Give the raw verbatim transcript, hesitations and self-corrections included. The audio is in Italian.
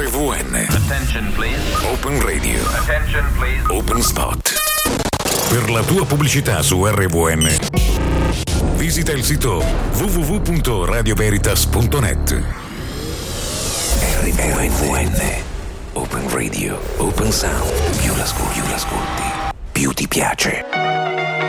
R V N. Attention please. Open Radio. Attention please. Open Spot. Per la tua pubblicità su R V N, visita il sito w w w punto radio veritas punto net. R V N. Open Radio. Open Sound. Più l'ascolti, più l'ascolti, più ti piace.